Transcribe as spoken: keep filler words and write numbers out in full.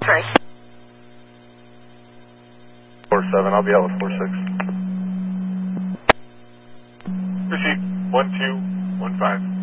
three. four seven, I'll be out with four six. Receive one two one five.